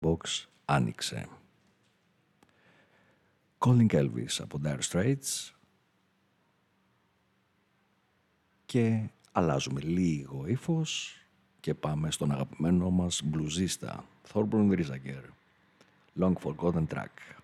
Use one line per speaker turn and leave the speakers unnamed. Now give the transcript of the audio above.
Box άνοιξε. Calling Elvis από Dire Straits και αλλάζουμε λίγο ύφος και πάμε στον αγαπημένο μας μπλουζίστα Thorburn Risager, Long Forgotten Track.